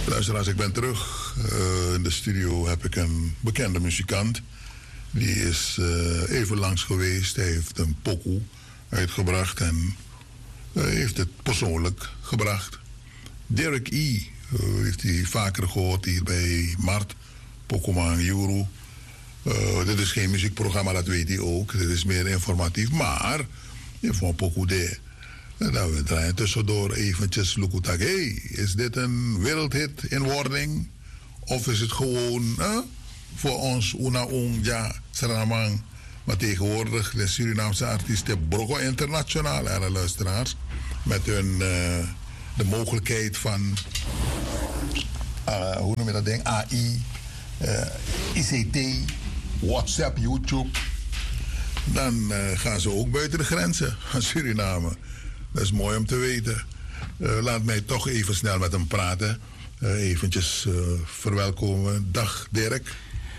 Luisteraars, ik ben terug. In de studio heb ik een bekende muzikant. Die is even langs geweest. Hij heeft een pokoe uitgebracht en heeft het persoonlijk gebracht. Derek E. Heeft hij vaker gehoord hier bij Mart, Pokémon Juru. Dit is geen muziekprogramma, dat weet hij ook. Dit is meer informatief, maar je vond pokoe de. Nou, we draaien tussendoor eventjes Lukutag. Hey, is dit een wereldhit in wording? Of is het gewoon voor ons una ja, Saramang? Maar tegenwoordig de Surinaamse artiesten brokken internationaal, alle luisteraars. Met hun de mogelijkheid van, hoe noem je dat ding? AI, ICT, WhatsApp, YouTube. Dan gaan ze ook buiten de grenzen van Suriname. Dat is mooi om te weten. Laat mij toch even snel met hem praten. Eventjes verwelkomen. Dag Dirk.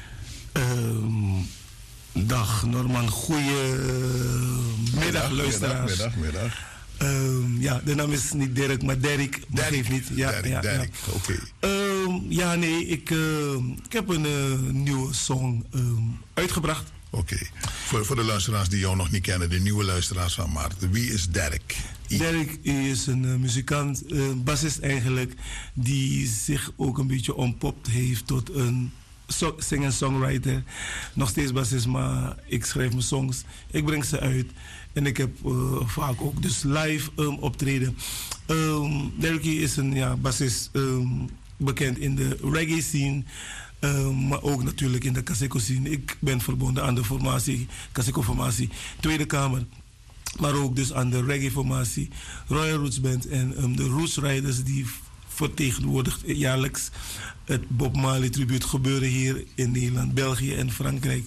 Dag Norman. Goedemiddag luisteraars. Middag. Ja, de naam is niet Dirk, maar Derek. Maar geeft niet. Ja, Derek. Oké. Ja, nee, ik heb een nieuwe song uitgebracht. Oké. Voor de luisteraars die jou nog niet kennen, de nieuwe luisteraars van Maarten. Wie is Derek? Derek is een muzikant, bassist eigenlijk, die zich ook een beetje ontpopt heeft tot een singer-songwriter. Nog steeds bassist, maar ik schrijf mijn songs, ik breng ze uit en ik heb vaak ook dus live optreden. Derek is een bassist, bekend in de reggae scene. Maar ook natuurlijk in de Kaseko scene. Ik ben verbonden aan de formatie, Kaseko formatie, Tweede Kamer. Maar ook dus aan de reggae formatie, Royal Roots Band en de Roots Riders die vertegenwoordigt jaarlijks het Bob Marley tribuut gebeuren hier in Nederland, België en Frankrijk.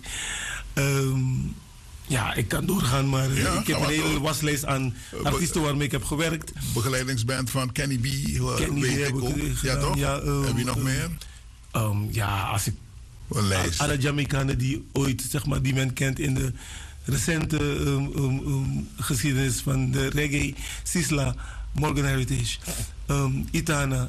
Ja, ik kan doorgaan, maar ik heb een hele waslijst aan artiesten waarmee ik heb gewerkt. Begeleidingsband van Kenny B. Weet ik ook. Ja, toch? Ja, heb je nog meer? Als ik alle Jamaicanen die ooit, zeg maar, die men kent in de recente geschiedenis van de reggae, Sisla, Morgan Heritage, Itana,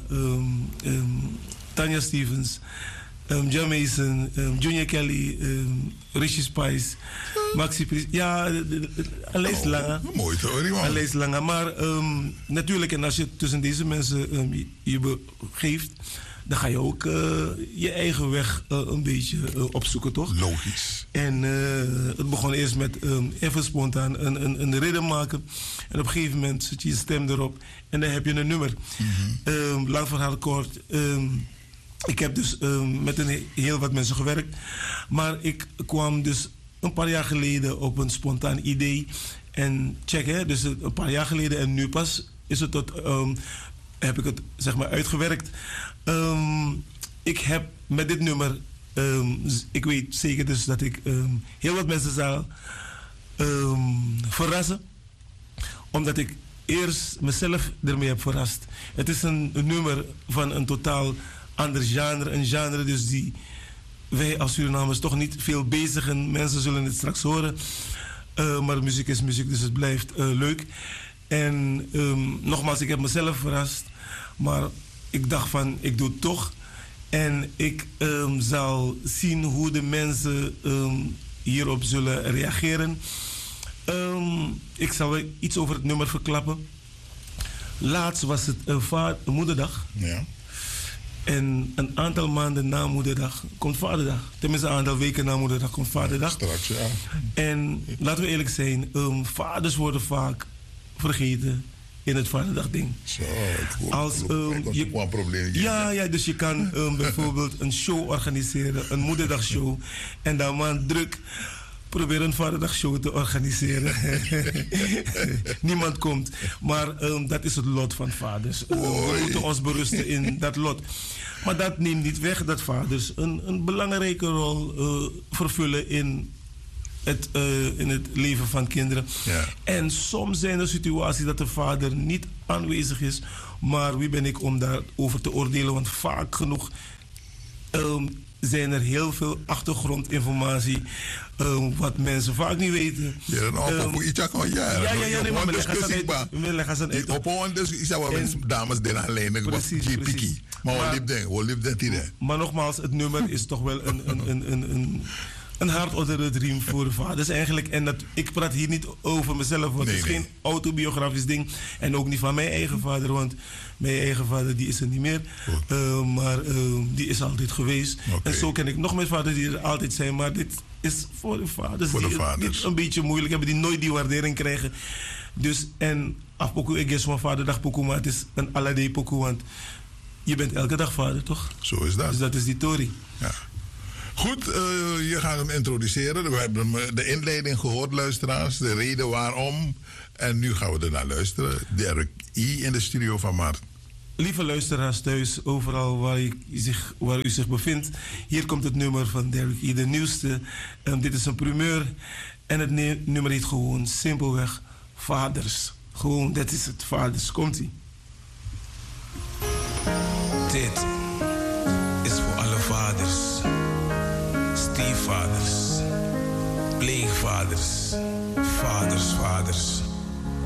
Tanya Stevens, John Mason, Junior Kelly, Richie Spice, Maxi Priest. Ja, een lijst langer. Mooi hoor, man. Een lijst langer. Maar natuurlijk, en als je tussen deze mensen je begeeft, dan ga je ook je eigen weg een beetje opzoeken, toch? Logisch. En het begon eerst met even spontaan een ritme maken. En op een gegeven moment zet je je stem erop en dan heb je een nummer. Mm-hmm. Lang verhaal kort. Ik heb dus met heel wat mensen gewerkt. Maar ik kwam dus een paar jaar geleden op een spontaan idee. En check, hè, dus een paar jaar geleden en nu pas is het heb ik het, zeg maar, uitgewerkt. Ik heb met dit nummer, ik weet zeker dus dat ik heel wat mensen zal verrassen. Omdat ik eerst mezelf ermee heb verrast. Het is een nummer van een totaal ander genre. Een genre dus die wij als Surinamers toch niet veel bezigen. Mensen zullen het straks horen. Maar muziek is muziek, dus het blijft leuk. En nogmaals, ik heb mezelf verrast. Maar ik dacht van, ik doe het toch. En ik zal zien hoe de mensen hierop zullen reageren. Ik zal iets over het nummer verklappen. Laatst was het moederdag. Ja. En een aantal maanden na moederdag komt vaderdag. Tenminste, een aantal weken na moederdag komt vaderdag. Straks, ja. En laten we eerlijk zijn, vaders worden vaak vergeten in het vaderdagding. Zo, je een probleem. Ja, dus je kan bijvoorbeeld een show organiseren, een moederdagshow. En dan maar druk proberen een vaderdagshow te organiseren. Niemand komt. Maar dat is het lot van vaders. We moeten ons berusten in dat lot. Maar dat neemt niet weg dat vaders een belangrijke rol vervullen in het leven van kinderen. Ja. En soms zijn er situaties dat de vader niet aanwezig is. Maar wie ben ik om daarover te oordelen? Want vaak genoeg zijn er heel veel achtergrondinformatie wat mensen vaak niet weten. Ja, nee, maar leg eens uit. Op een dus is dat dames die alleen was GPK. Maar wat liep dat maar nogmaals, het nummer is toch wel een hart onder de riem voor vaders eigenlijk. En dat, ik praat hier niet over mezelf, want het is geen autobiografisch ding. En ook niet van mijn eigen vader, want mijn eigen vader die is er niet meer. Maar die is altijd geweest. En zo ken ik nog meer vaders die er altijd zijn. Maar dit is voor de vaders die een beetje moeilijk hebben, die nooit die waardering krijgen. Dus, en afpoku, ik is mijn vaderdag pokoe, maar het is een alledee pokoe, want je bent elke dag vader, toch? Zo is dat. Dus dat is die Tori. Ja. Goed, je gaat hem introduceren. We hebben de inleiding gehoord, luisteraars. De reden waarom. En nu gaan we er naar luisteren. Derek I. in de studio van Maarten. Lieve luisteraars thuis, overal waar u zich bevindt. Hier komt het nummer van Derek I. De nieuwste. Dit is een primeur. En het nummer heet gewoon simpelweg Vaders. Gewoon, dat is het. Vaders. Komt-ie. Dit is voor alle vaders, stiefvaders, pleegvaders, vaders.